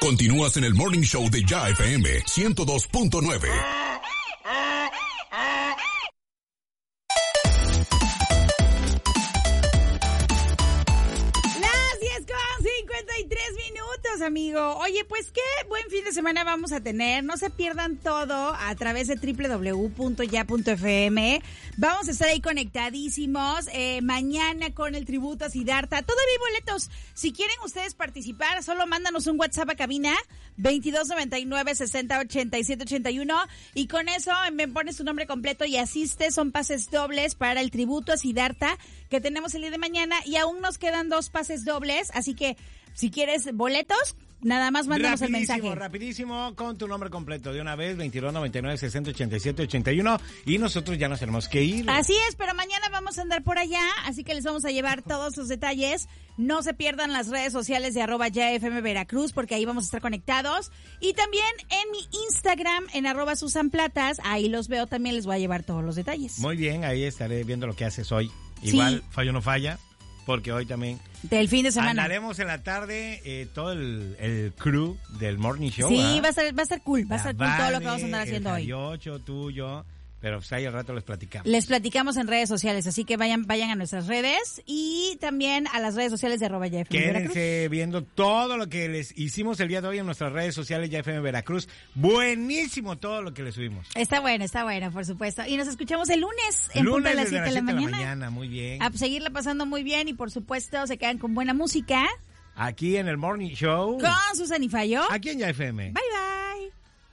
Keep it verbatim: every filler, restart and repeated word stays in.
Continúas en el Morning Show de Ya F M ciento dos punto nueve. Amigo, oye, pues qué buen fin de semana vamos a tener. No se pierdan todo a través de doble u doble u doble u punto ya punto f m. Vamos a estar ahí conectadísimos eh, mañana con el tributo a Siddhartha. Todavía hay boletos. Si quieren ustedes participar, solo mándanos un WhatsApp a cabina veintidós noventa y nueve sesenta ochenta y siete ochenta y uno y con eso me pones tu nombre completo y asistes. Son pases dobles para el tributo a Siddhartha que tenemos el día de mañana y aún nos quedan dos pases dobles, así que si quieres boletos, nada más mándanos el mensaje. Rapidísimo, con tu nombre completo de una vez, veintidós noventa y nueve sesenta ochenta y siete ochenta y uno, y nosotros ya nos tenemos que ir. Así es, pero mañana vamos a andar por allá, así que les vamos a llevar todos los detalles. No se pierdan las redes sociales de arroba ya F M Veracruz, porque ahí vamos a estar conectados. Y también en mi Instagram, en arroba Susan Platas, ahí los veo, también les voy a llevar todos los detalles. Muy bien, ahí estaré viendo lo que haces hoy. Igual, sí. Fallo no falla. Porque hoy también del fin de semana andaremos en la tarde eh, todo el, el crew del Morning Show. Sí, ¿verdad? va a ser va a ser cool, va a ser cool todo lo que vamos a andar haciendo hoy. Yo, tú, yo, pero pues ahí al rato les platicamos. Les platicamos en redes sociales, así que vayan vayan a nuestras redes y también a las redes sociales de arroba ya F M Quédense Veracruz. viendo todo lo que les hicimos el día de hoy en nuestras redes sociales Ya F M Veracruz. Buenísimo todo lo que les subimos. Está bueno, está bueno, por supuesto. Y nos escuchamos el lunes en punto de las siete de la mañana. mañana. Muy bien. A seguirla pasando muy bien y por supuesto se quedan con buena música. Aquí en el Morning Show. Con Susan y Fallo. Aquí en Ya F M. Bye bye.